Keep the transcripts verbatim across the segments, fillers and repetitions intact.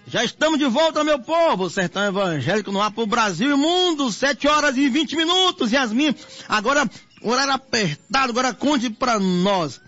Já estamos de volta, meu povo. Sertão Evangélico no ar pro Brasil e mundo. Sete horas e vinte minutos, Yasmin. Agora, horário apertado. Agora conte pra nós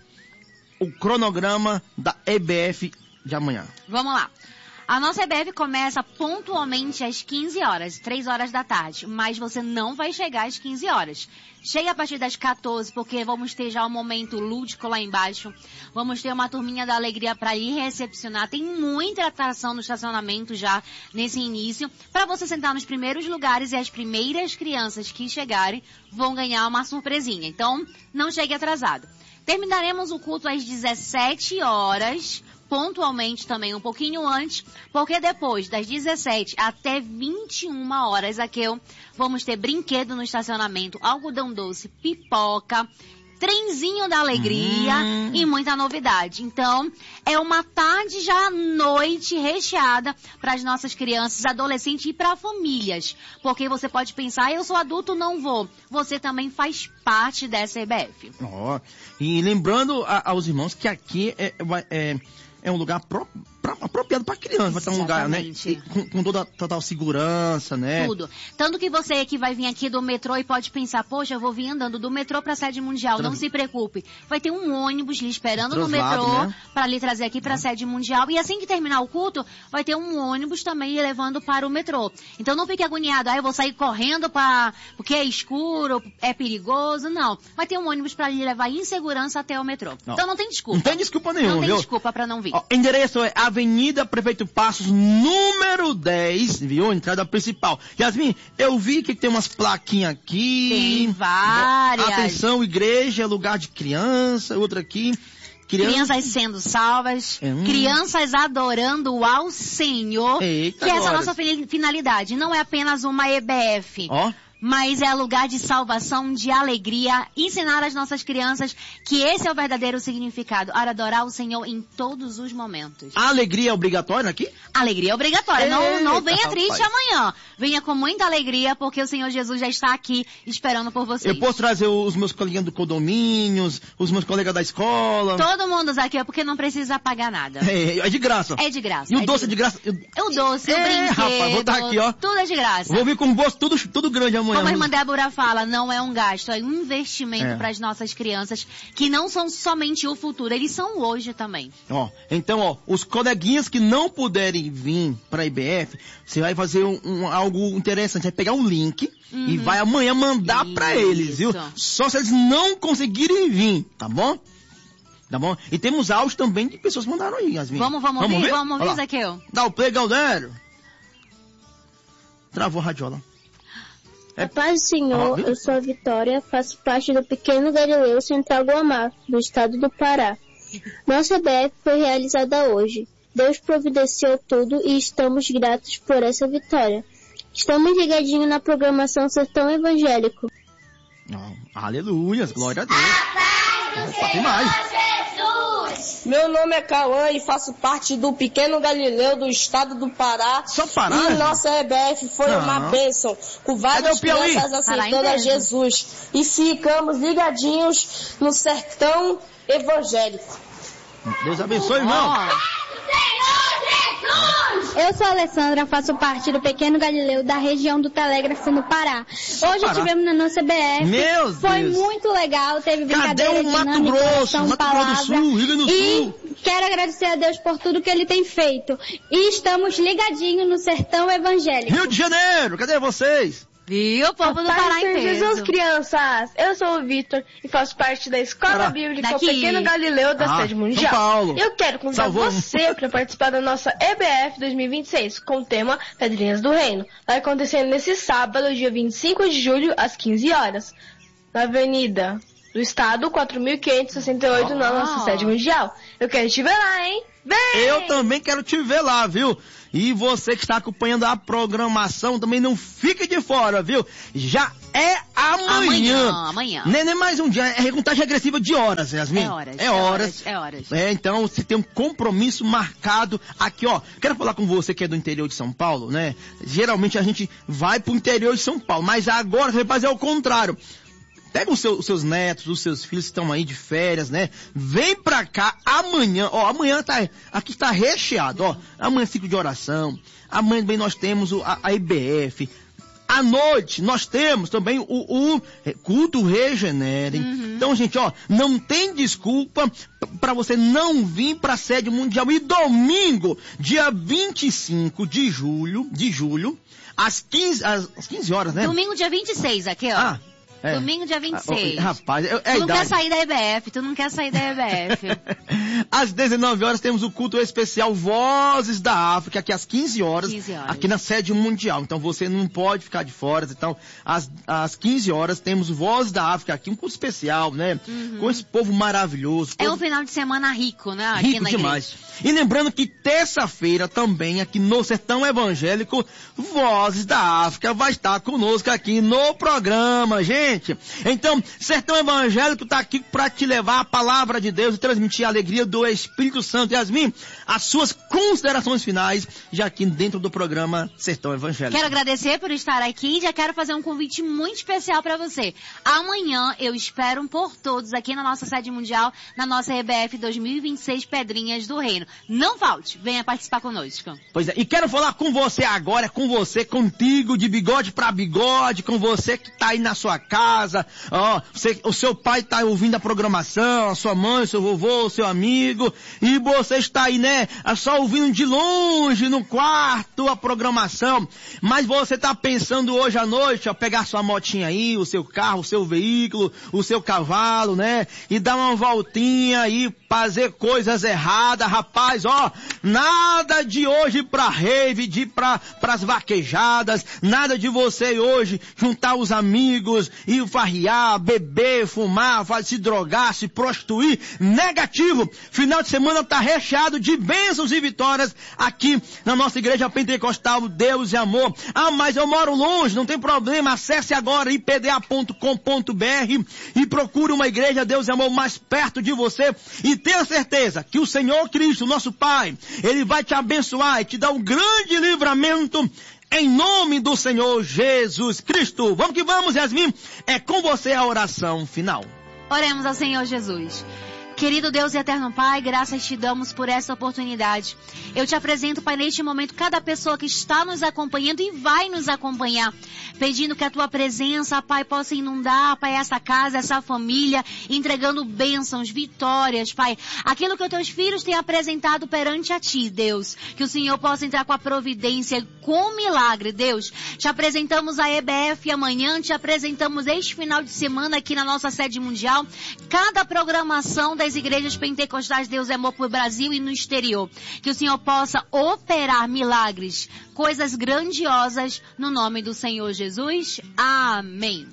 o cronograma da E B F de amanhã. Vamos lá. A nossa E B F começa pontualmente às quinze horas, três horas da tarde. Mas você não vai chegar às quinze horas. Chega a partir das quatorze, porque vamos ter já um momento lúdico lá embaixo. Vamos ter uma turminha da alegria para ir recepcionar. Tem muita atração no estacionamento já nesse início, para você sentar nos primeiros lugares e as primeiras crianças que chegarem vão ganhar uma surpresinha. Então, não chegue atrasado. Terminaremos o culto às dezessete horas, pontualmente também um pouquinho antes, porque depois das dezessete até vinte e uma horas aqui vamos ter brinquedo no estacionamento, algodão doce, pipoca, trenzinho da alegria hum. e muita novidade. Então, é uma tarde já noite recheada para as nossas crianças, adolescentes e para famílias. Porque você pode pensar, eu sou adulto, não vou. Você também faz parte dessa E B F. Oh, e lembrando a, aos irmãos que aqui é... é... É um lugar pro, pro, apropriado para criança, vai estar um lugar, né? Com, com toda total segurança, né? Tudo. Tanto que você que vai vir aqui do metrô e pode pensar, poxa, eu vou vir andando do metrô para a sede mundial. Trans... Não se preocupe. Vai ter um ônibus lhe esperando Translado, no metrô, né? Para lhe trazer aqui para a sede mundial. E assim que terminar o culto, vai ter um ônibus também levando para o metrô. Então não fique agoniado, ah, eu vou sair correndo para porque é escuro, é perigoso. Não. Vai ter um ônibus para lhe levar em segurança até o metrô. Não. Então não tem desculpa. Não tem desculpa nenhuma, Não tem viu? desculpa para não vir. Ó, endereço é Avenida Prefeito Passos, número dez, viu? Entrada principal. Yasmin, eu vi que tem umas plaquinhas aqui. Tem várias. Atenção, igreja, lugar de criança, outra aqui. Criança... Crianças sendo salvas, hum. crianças adorando ao Senhor. Eita, que essa é a nossa finalidade. Não é apenas uma E B F. Ó. Mas é lugar de salvação, de alegria, ensinar às nossas crianças que esse é o verdadeiro significado, adorar o Senhor em todos os momentos. A alegria é obrigatória aqui? Alegria é obrigatória, Eita, não, não venha rapaz. triste amanhã, venha com muita alegria, porque o Senhor Jesus já está aqui esperando por vocês. Eu posso trazer os meus coleguinhas do condomínio, os meus colegas da escola? Todo mundo aqui, porque não precisa pagar nada. É, é de graça. É de graça. E é o doce é de graça? Eu... O doce, é, o brinquedo, rapaz, vou dar aqui, ó. Tudo é de graça. Vou vir com o bolso tudo, tudo grande amanhã. Como a irmã Débora fala, não é um gasto, é um investimento é. para as nossas crianças, que não são somente o futuro, eles são hoje também. Ó, então, ó, os coleguinhas que não puderem vir para a I B F, você vai fazer um, um, algo interessante, vai pegar um link uhum. e vai amanhã mandar para eles, viu? Só se eles não conseguirem vir, tá bom? Tá bom? E temos áudios também de pessoas que mandaram aí, Yasmin. Vamos, vamos, vamos ouvir? Vamos ouvir, Zaqueu? Dá o play, Galdério. Travou a radiola. A paz do Senhor, eu sou a Vitória, faço parte do Pequeno Galileu Central Guamá, do estado do Pará. Nossa E B F foi realizada hoje. Deus providenciou tudo e estamos gratos por essa vitória. Estamos ligadinhos na programação Sertão Evangélico. Oh, aleluia, glória a Deus. A paz do Senhor Jesus! Meu nome é Cauã e faço parte do Pequeno Galileu do estado do Pará. Só Pará? E nossa E B F foi Não. uma bênção, com várias crianças aceitando a Jesus. E ficamos ligadinhos no Sertão Evangélico. Deus abençoe, irmão. Eu sou a Alessandra, faço parte do Pequeno Galileu da região do Telégrafo no Pará. Hoje Pará. Tivemos na nossa E B F. Meu Foi Deus. muito legal, teve brincadeira, Cadê o Mato dinâmica, Grosso, ação, Mato palavra. Grosso do Sul, Rio Grande do E Sul. quero agradecer a Deus por tudo que Ele tem feito. E estamos ligadinhos no Sertão Evangélico. Rio de Janeiro, cadê vocês? Viu, o povo do Pará inteiro. Jesus, crianças! Eu sou o Vitor e faço parte da Escola Pará. Bíblica Daqui. O Pequeno Galileu da Ah, Sede Mundial. São Paulo. Eu quero convidar Salvou. você para participar da nossa E B F dois mil e vinte e seis com o tema Pedrinhas do Reino. Vai acontecendo nesse sábado, dia vinte e cinco de julho, às quinze horas, na Avenida do Estado, quatro mil quinhentos e sessenta e oito, oh. na nossa Sede Mundial. Eu quero te ver lá, hein? Vem! Eu também quero te ver lá, viu? E você que está acompanhando a programação também não fique de fora, viu? Já é amanhã. Amanhã, amanhã. Nem, nem mais um dia, é recontagem regressiva de horas, Yasmin. É horas, é é horas. horas, é horas. É, então você tem um compromisso marcado aqui, ó. Quero falar com você que é do interior de São Paulo, né? Geralmente a gente vai pro interior de São Paulo, mas agora você vai fazer o contrário. Pega os seus, os seus netos, os seus filhos que estão aí de férias, né? Vem pra cá amanhã, ó, amanhã tá, aqui tá recheado, ó. Amanhã ciclo de oração, amanhã também nós temos o, a, a I B F. À noite, nós temos também o, o culto Regenere. Uhum. Então, gente, ó, não tem desculpa para você não vir para a sede mundial. E domingo, dia vinte e cinco de julho, de julho, às quinze, às, às quinze horas, né? Domingo, dia vinte e seis, aqui, ó. Ah. É. Domingo, dia vinte e seis. Ah, rapaz, é, é tu não idade. quer sair da E B F, tu não quer sair da E B F. Às dezenove horas temos o culto especial Vozes da África, aqui às quinze horas, quinze horas, aqui na sede mundial. Então você não pode ficar de fora. Então, às, às quinze horas temos o Vozes da África aqui, um culto especial, né? Uhum. Com esse povo maravilhoso. É povo... um final de semana rico, né? Aqui rico na demais. igreja. E lembrando que terça-feira também, aqui no Sertão Evangélico, Vozes da África vai estar conosco aqui no programa, gente. Então, Sertão Evangélico está aqui para te levar a palavra de Deus e transmitir a alegria do Espírito Santo. Yasmin, as suas considerações finais, já aqui dentro do programa Sertão Evangélico. Quero agradecer por estar aqui e já quero fazer um convite muito especial para você. Amanhã eu espero por todos aqui na nossa sede mundial, na nossa E B F dois mil e vinte e seis Pedrinhas do Reino. Não falte, venha participar conosco. Pois é, e quero falar com você agora, com você, contigo, de bigode para bigode, com você que está aí na sua casa, ó, você, o seu pai está ouvindo a programação, a sua mãe, o seu vovô, o seu amigo, e você está aí, né, só ouvindo de longe, no quarto, a programação, mas você está pensando hoje à noite, ó, pegar sua motinha aí, o seu carro, o seu veículo, o seu cavalo, né, e dar uma voltinha aí, fazer coisas erradas, rapaz, ó, nada de hoje pra rave, de pra, pras vaquejadas, nada de você hoje juntar os amigos e farriar, beber, fumar, se drogar, se prostituir, negativo. Final de semana tá recheado de bênçãos e vitórias aqui na nossa igreja pentecostal Deus e Amor. Ah, mas eu moro longe, não tem problema, acesse agora i p d a ponto com ponto b r e procure uma igreja Deus e Amor mais perto de você e tenha certeza que o Senhor Cristo, nosso Pai, Ele vai te abençoar e te dar um grande livramento em nome do Senhor Jesus Cristo. Vamos que vamos, Yasmin. É com você a oração final. Oremos ao Senhor Jesus. Querido Deus e eterno Pai, graças te damos por essa oportunidade. Eu te apresento, Pai, neste momento, cada pessoa que está nos acompanhando e vai nos acompanhar, pedindo que a tua presença, Pai, possa inundar, Pai, essa casa, essa família, entregando bênçãos, vitórias, Pai. Aquilo que os teus filhos têm apresentado perante a ti, Deus. Que o Senhor possa entrar com a providência, com milagre, Deus. Te apresentamos a E B F amanhã, te apresentamos este final de semana aqui na nossa sede mundial. Cada programação das igrejas pentecostais Deus é Amor por Brasil e no exterior. Que o Senhor possa operar milagres, coisas grandiosas no nome do Senhor Jesus. Amém.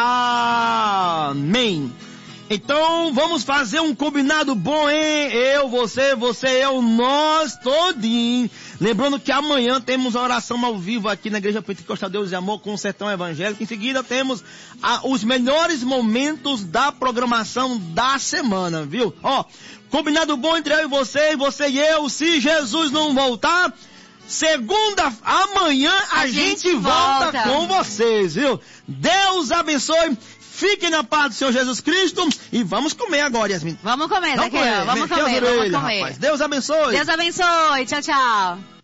Amém. Então vamos fazer um combinado bom, hein? Eu, você, você, eu, nós, todinho. Lembrando que amanhã temos a oração ao vivo aqui na Igreja Pentecostal Deus e Amor com o Sertão Evangélico. Em seguida temos a, os melhores momentos da programação da semana, viu? Ó, combinado bom entre eu e você, e você e eu, se Jesus não voltar, segunda, amanhã a, a gente, gente volta. volta com vocês, viu? Deus abençoe. Fiquem na paz do Senhor Jesus Cristo e vamos comer agora, Yasmin. Vamos comer, daqui, ó. Vamos comer, vamos comer. Rapaz. Deus abençoe. Deus abençoe. Tchau, tchau.